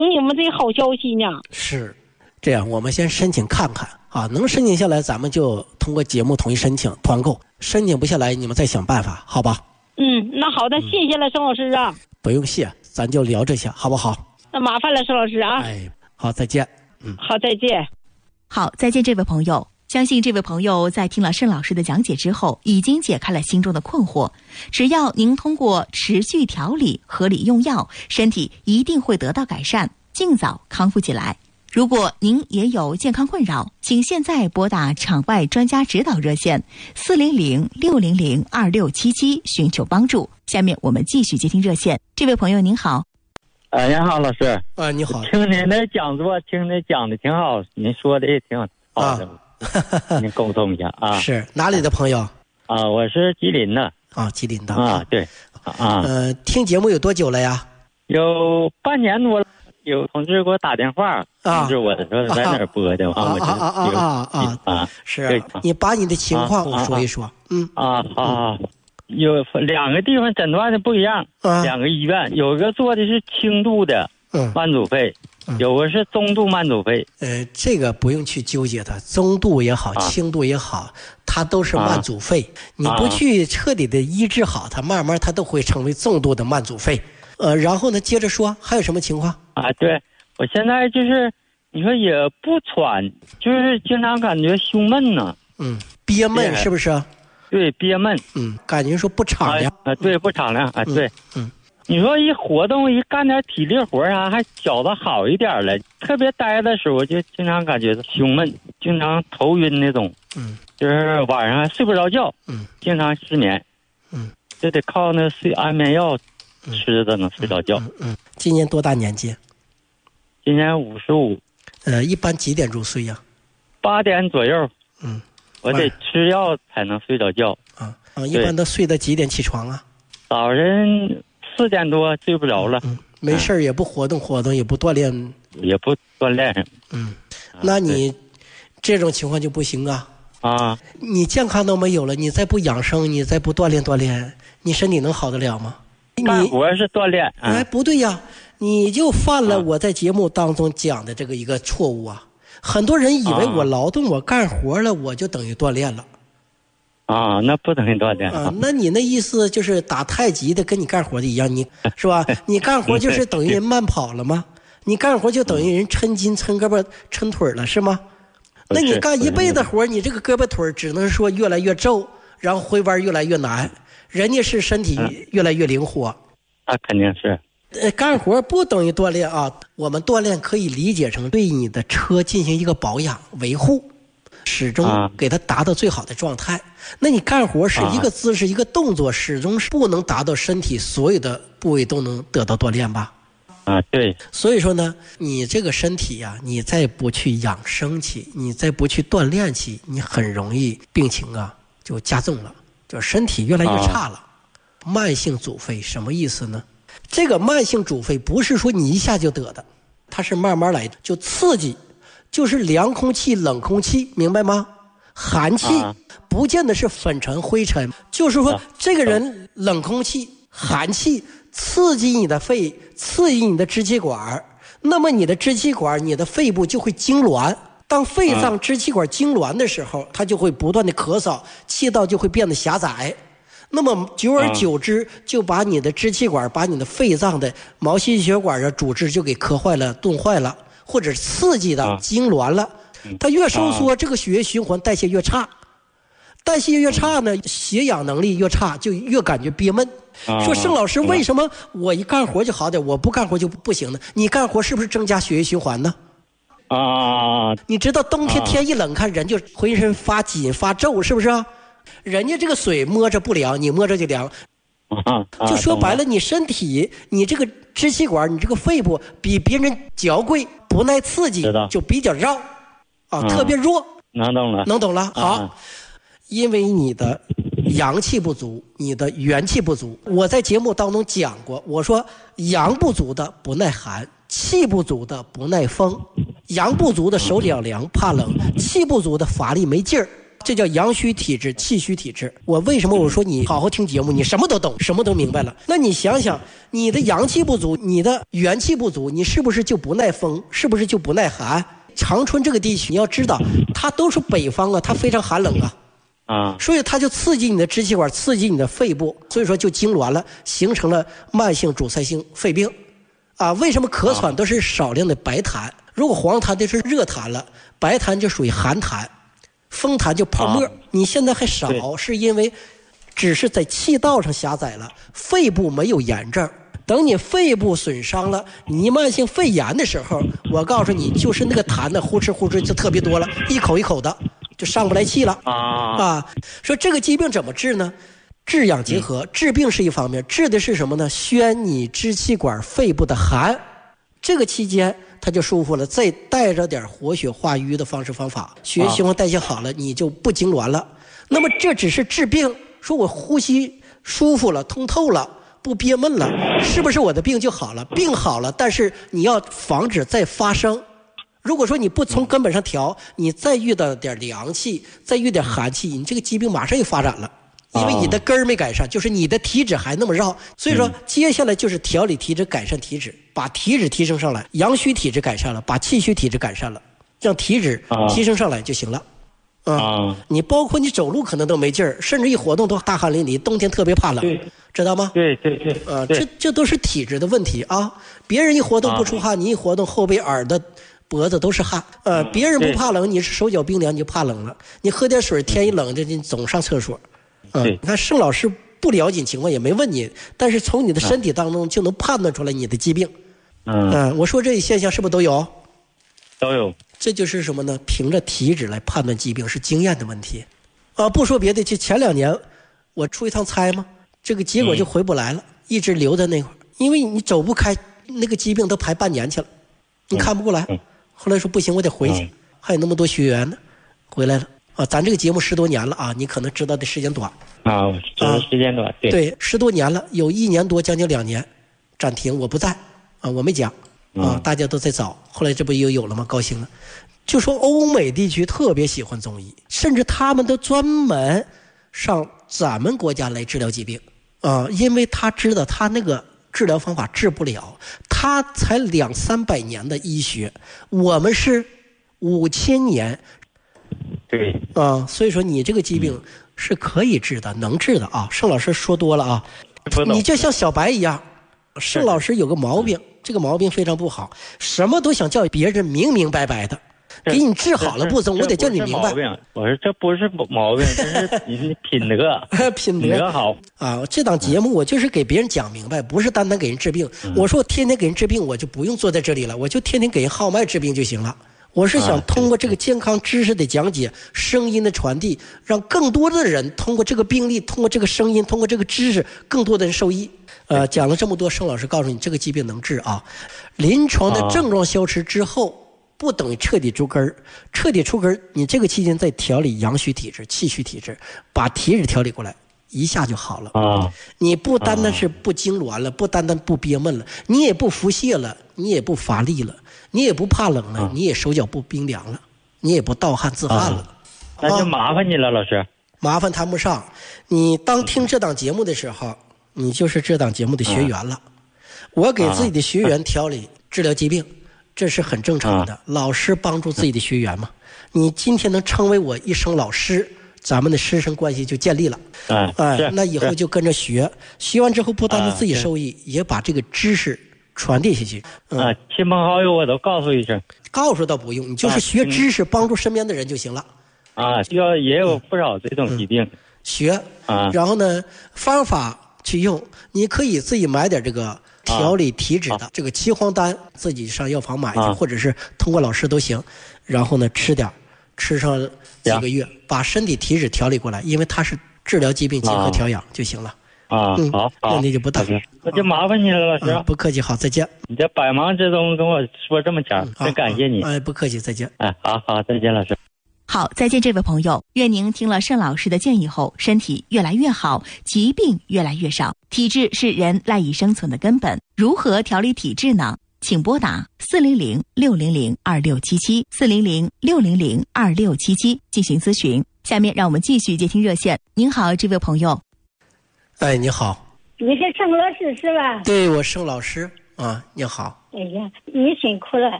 你们这好消息呢。 是，这样我们先申请看看啊，能申请下来，咱们就通过节目统一申请团购；申请不下来，你们再想办法，好吧？ 那好的，谢谢了，盛老师啊。 不用谢，咱就聊这些，好不好？ 那麻烦了，盛老师啊。 好，再见。 好，再见。 好，再见，这位朋友。相信这位朋友在听了盛老师的讲解之后，已经解开了心中的困惑。只要您通过持续调理、合理用药，身体一定会得到改善，尽早康复起来。如果您也有健康困扰，请现在拨打场外专家指导热线400-600-2677寻求帮助。下面我们继续接听热线。这位朋友您好。 您好，老师。 你好。 听您的讲座，听您讲的挺好，您说的也挺好的。您沟通一下啊。 是哪里的朋友？ 我是吉林的。 吉林的对。 听节目有多久了呀？ 有半年多了。有同志给我打电话通知我的，说在哪儿播的， 是。你把你的情况我说一说。 有2个地方诊断的不一样，2个医院，有个做的是轻度的慢阻肺，有个是中度慢阻肺。 这个不用去纠结它，中度也好，轻度也好，它都是慢阻肺。你不去彻底的医治好它，慢慢它都会成为重度的慢阻肺。然后呢，接着说还有什么情况？ 对，我现在就是你说也不喘，就是经常感觉胸闷呢。 憋闷是不是？ 对，憋闷。 感觉说不敞亮。 对，不敞亮对。你说一活动一干点体力活啥，还觉得好一点了。特别待的时候就经常感觉胸闷，经常头晕那种。就是晚上还睡不着觉。经常失眠。就得靠那安眠药吃的能睡着觉。 今年多大年纪？ 今年55。 一般几点入睡呀 ？8点左右。我得吃药才能睡着觉。 一般都睡到几点起床啊？ 早晨4点多睡不着了。 没事也不活动活动，也不锻炼。 也不锻炼。 那你这种情况就不行啊。你健康都没有了，你再不养生，你再不锻炼锻炼，你身体能好得了吗？ 干活是锻炼。 不对呀，你就犯了我在节目当中讲的这个一个错误啊。很多人以为我劳动我干活了，我就等于锻炼了。 那不等于锻炼。 那你那意思就是打太极的跟你干活的一样，你是吧？你干活就是等于人慢跑了吗？你干活就等于人抻筋抻胳膊抻腿了是吗？那你干一辈子活，你这个胳膊腿只能说越来越皱，然后回弯越来越难。人家是身体越来越灵活。 肯定是。 干活不等于锻炼啊。我们锻炼可以理解成对你的车进行一个保养维护，始终给它达到最好的状态。那你干活是一个姿势一个动作，始终是不能达到身体所有的部位都能得到锻炼吧。 对。 所以说呢，你这个身体呀，你再不去养生起，你再不去锻炼起，你很容易病情就加重了，就身体越来越差了。慢性阻肺什么意思呢？这个慢性阻肺不是说你一下就得的，它是慢慢来的，就刺激，就是凉空气冷空气，明白吗？寒气不见得是粉尘灰尘，就是说这个人冷空气寒气刺激你的肺，刺激你的支气管，那么你的支气管你的肺部就会痉挛。当肺脏支气管痉挛的时候，它就会不断的咳嗽，气道就会变得狭窄。那么久而久之，就把你的支气管把你的肺脏的毛细血管组织就给磕坏了冻坏了，或者刺激的痉挛了。它越收缩，这个血液循环代谢越差，代谢越差呢，血氧能力越差，就越感觉憋闷。说盛老师，为什么我一干活就好点，我不干活就不行呢？你干活是不是增加血液循环呢？你知道冬天天一冷，看人就浑身发紧发皱，是不是啊？人家这个水摸着不凉，你摸着就凉。就说白了，你身体你这个支气管你这个肺部比别人娇贵，不耐刺激，就比较绕特别弱。能懂了。好，因为你的阳气不足，你的元气不足。我在节目当中讲过，我说阳不足的不耐寒，气不足的不耐风。阳不足的手脚凉怕冷，气不足的乏力没劲儿， 这叫阳虚体质、气虚体质。我为什么我说你好好听节目，你什么都懂，什么都明白了？那你想想，你的阳气不足，你的元气不足，你是不是就不耐风？是不是就不耐寒？长春这个地区，你要知道，它都是北方啊，它非常寒冷啊。所以它就刺激你的支气管，刺激你的肺部，所以说就痉挛了，形成了慢性阻塞性肺病。为什么咳喘都是少量的白痰？如果黄痰就是热痰了，白痰就属于寒痰。风痰就泡沫，你现在还少，是因为只是在气道上狭窄了，肺部没有炎症。等你肺部损伤了，你慢性肺炎的时候，我告诉你，就是那个痰呢，呼哧呼哧就特别多了，一口一口的就上不来气了说这个疾病怎么治呢？治养结合，治病是一方面，治的是什么呢？宣你支气管肺部的寒，这个期间他就舒服了，再带着点活血化瘀的方式方法，血液循环代谢好了，你就不痉挛了。那么这只是治病，说我呼吸舒服了，通透了，不憋闷了，是不是我的病就好了？病好了，但是你要防止再发生。如果说你不从根本上调，你再遇到点凉气，再遇点寒气，你这个疾病马上就发展了。因为你的根儿没改善，就是你的体质还那么绕，所以说接下来就是调理体质，改善体质，把体质提升上来，阳虚体质改善了，把气虚体质改善了，让体质提升上来就行了。你包括你走路可能都没劲儿，甚至一活动都大汗淋漓，冬天特别怕冷，知道吗？ 对。 这都是体质的问题啊！别人一活动不出汗，你一活动后背、耳朵、脖子都是汗。别人不怕冷，你是手脚冰凉，你就怕冷了。你喝点水，天一冷的，你总上厕所。你看盛老师不了解情况也没问你，但是从你的身体当中就能判断出来你的疾病。我说这些现象是不是都有？ 都有。 这就是什么呢？凭着体质来判断疾病是经验的问题。不说别的，就前2年我出一趟差嘛，这个结果就回不来了，一直留在那块儿，因为你走不开，那个疾病都排半年去了，你看不过来。后来说不行，我得回去，还有那么多学员呢，回来了。咱这个节目10多年了啊，你可能知道的时间短时间短， 对，10多年了，有1年多将近2年暂停，我不在我没讲大家都在找，后来这不又有了吗？高兴了。就说欧美地区特别喜欢中医，甚至他们都专门上咱们国家来治疗疾病因为他知道他那个治疗方法治不了，他才200-300年的医学，我们是5000年。 对所以说你这个疾病是可以治的，能治的盛老师说多了你就像小白一样，盛老师有个毛病，这个毛病非常不好，什么都想叫别人明明白白的，给你治好了不中，我得叫你明白。 我说这不是毛病，这是你品德， 品德好这档节目我就是给别人讲明白，不是单单给人治病。我说我天天给人治病，我就不用坐在这里了，我就天天给人号脉治病就行了。我是想通过这个健康知识的讲解，声音的传递，让更多的人通过这个病例，通过这个声音，通过这个知识，更多的人受益。讲了这么多，盛老师告诉你这个疾病能治临床的症状消失之后，不等于彻底出根儿，彻底出根儿，你这个期间再调理阳虚体质、气虚体质，把体质调理过来，一下就好了你不单单是不痉挛了，不单单不憋闷了，你也不腹泻了，你也不乏力了，你也不怕冷了，你也手脚不冰凉了，你也不盗汗自汗了那就麻烦你了，老师。 麻烦谈不上，你当听这档节目的时候，你就是这档节目的学员了我给自己的学员调理治疗疾病，这是很正常的老师帮助自己的学员嘛。你今天能称为我一声老师，咱们的师生关系就建立了那以后就跟着学完之后不单单自己受益，也把这个知识传递下去亲朋好友我都告诉一声。 告诉倒不用，你就是学知识帮助身边的人就行了也有不少这种疾病学然后呢方法去用，你可以自己买点这个调理体质的这个岐黄丹，自己上药房买去或者是通过老师都行，然后呢吃上几个月，把身体体质调理过来，因为它是治疗疾病结合调养就行了好， 问题就不大。 那就麻烦你了，老师不客气，好，再见。 你在百忙之中跟我说这么讲，真感谢你不客气，再见好，再见，老师。 好，再见这位朋友，愿您听了盛老师的建议后，身体越来越好，疾病越来越少。体质是人赖以生存的根本，如何调理体质呢？ 请拨打400-600-2677，400-600-2677进行咨询。下面让我们继续接听热线。您好，这位朋友。 哎，你好。 你是盛老师是吧？ 对，我盛老师啊，你好。 哎呀，你辛苦了。